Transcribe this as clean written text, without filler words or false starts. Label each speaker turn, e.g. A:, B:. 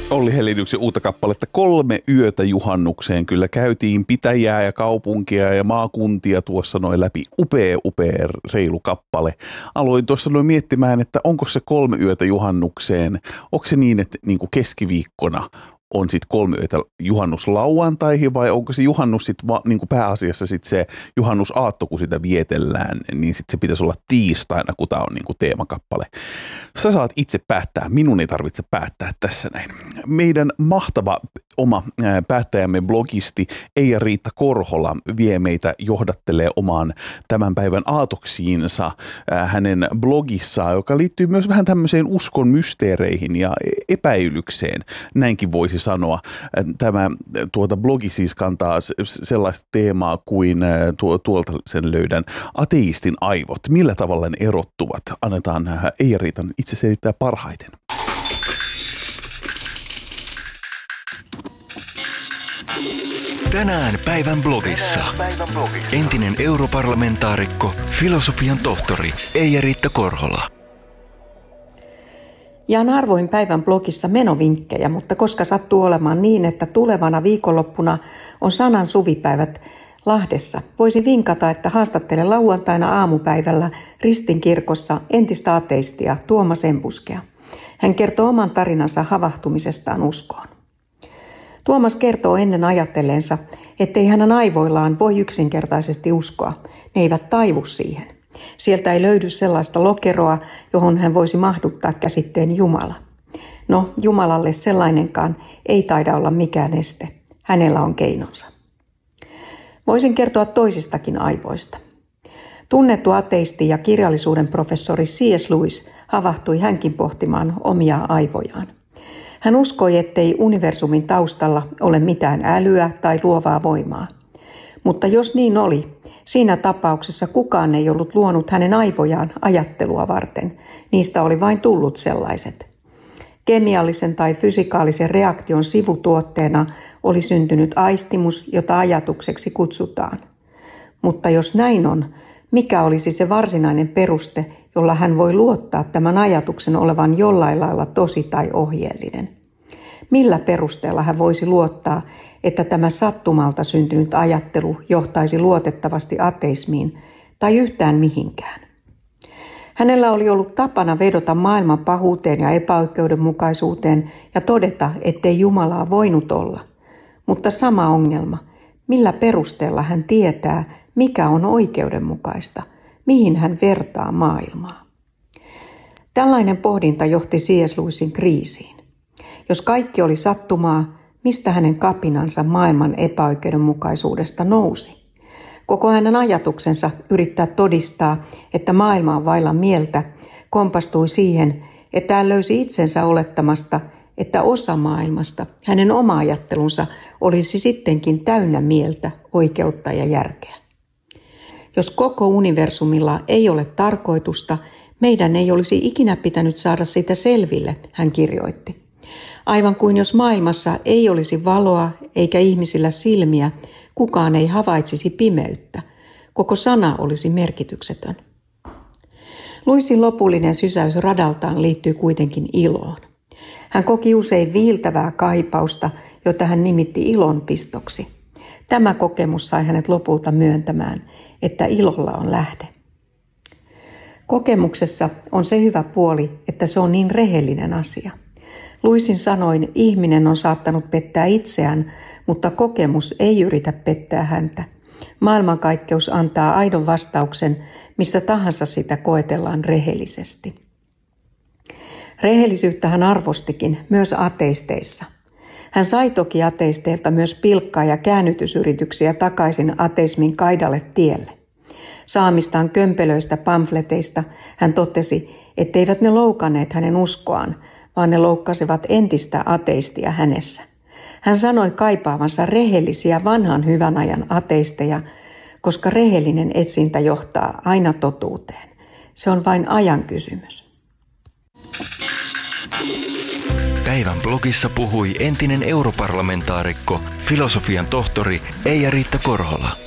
A: Olli Heliniuksen uutta kappaletta 3 yötä juhannukseen. Kyllä käytiin pitäjää ja kaupunkia ja maakuntia tuossa noin läpi. Upea reilu kappale. Aloin tuossa noin miettimään, että onko se 3 yötä juhannukseen. Onko se niin, että niin kuin keskiviikkona on sitten 3 yötä juhannuslauantaihin vai onko se juhannus sitten niin kuin pääasiassa sitten se juhannusaatto, kun sitä vietellään, niin sitten se pitäisi olla tiistaina, kun tämä on niin kuin teemakappale. Sä saat itse päättää, minun ei tarvitse päättää tässä näin. Meidän mahtava oma päättäjämme blogisti Eija-Riitta Korhola vie meitä johdattelee omaan tämän päivän aatoksiinsa hänen blogissaan, joka liittyy myös vähän tämmöiseen uskon mysteereihin ja epäilykseen, näinkin voisi sanoa. Tämä blogi siis kantaa sellaista teemaa kuin tuolta sen löydän ateistin aivot. Millä tavalla ne erottuvat? Annetaan Eija-Riitan itse selittää parhaiten.
B: Tänään päivän blogissa. Entinen europarlamentaarikko, filosofian tohtori Eija-Riitta Korhola.
C: Jaan harvoin päivän blogissa menovinkkejä, mutta koska sattuu olemaan niin, että tulevana viikonloppuna on sanan suvipäivät Lahdessa, voisin vinkata, että haastattelen lauantaina aamupäivällä Ristin kirkossa entistä ateistia Tuomas Embuskea. Hän kertoo oman tarinansa havahtumisestaan uskoon. Tuomas kertoo ennen ajatelleensa, ettei hänen aivoillaan voi yksinkertaisesti uskoa. Ne eivät taivu siihen. Sieltä ei löydy sellaista lokeroa, johon hän voisi mahduttaa käsitteen Jumala. No, Jumalalle sellainenkaan ei taida olla mikään este. Hänellä on keinonsa. Voisin kertoa toisistakin aivoista. Tunnettu ateisti ja kirjallisuuden professori C.S. Lewis havahtui hänkin pohtimaan omia aivojaan. Hän uskoi, ettei universumin taustalla ole mitään älyä tai luovaa voimaa. Mutta jos niin oli, siinä tapauksessa kukaan ei ollut luonut hänen aivojaan ajattelua varten. Niistä oli vain tullut sellaiset. Kemiallisen tai fysikaalisen reaktion sivutuotteena oli syntynyt aistimus, jota ajatukseksi kutsutaan. Mutta jos näin on, mikä olisi se varsinainen peruste, jolla hän voi luottaa tämän ajatuksen olevan jollain lailla tosi tai ohjeellinen? Millä perusteella hän voisi luottaa, että tämä sattumalta syntynyt ajattelu johtaisi luotettavasti ateismiin tai yhtään mihinkään? Hänellä oli ollut tapana vedota maailman pahuuteen ja epäoikeudenmukaisuuteen ja todeta, ettei Jumalaa voinut olla. Mutta sama ongelma, millä perusteella hän tietää, mikä on oikeudenmukaista, mihin hän vertaa maailmaa? Tällainen pohdinta johti C.S. Lewisin kriisiin. Jos kaikki oli sattumaa, mistä hänen kapinansa maailman epäoikeudenmukaisuudesta nousi? Koko hänen ajatuksensa yrittää todistaa, että maailma on vailla mieltä, kompastui siihen, että hän löysi itsensä olettamasta, että osa maailmasta, hänen oma ajattelunsa, olisi sittenkin täynnä mieltä, oikeutta ja järkeä. Jos koko universumilla ei ole tarkoitusta, meidän ei olisi ikinä pitänyt saada sitä selville, hän kirjoitti. Aivan kuin jos maailmassa ei olisi valoa eikä ihmisillä silmiä, kukaan ei havaitsisi pimeyttä. Koko sana olisi merkityksetön. Lewisin lopullinen sysäys radaltaan liittyy kuitenkin iloon. Hän koki usein viiltävää kaipausta, jota hän nimitti ilonpistoksi. Tämä kokemus sai hänet lopulta myöntämään, että ilolla on lähde. Kokemuksessa on se hyvä puoli, että se on niin rehellinen asia. Lewisin sanoin, ihminen on saattanut pettää itseään, mutta kokemus ei yritä pettää häntä. Maailmankaikkeus antaa aidon vastauksen, missä tahansa sitä koetellaan rehellisesti. Rehellisyyttä hän arvostikin myös ateisteissa. Hän sai toki ateisteilta myös pilkkaa ja käännytysyrityksiä takaisin ateismin kaidalle tielle. Saamistaan kömpelöistä pamfleteista hän totesi, etteivät ne loukanneet hänen uskoaan, vaan ne loukkasivat entistä ateistia hänessä. Hän sanoi kaipaavansa rehellisiä vanhan hyvän ajan ateisteja, koska rehellinen etsintä johtaa aina totuuteen. Se on vain ajan kysymys.
B: Päivän blogissa puhui entinen europarlamentaarikko, filosofian tohtori Eija-Riitta Korhola.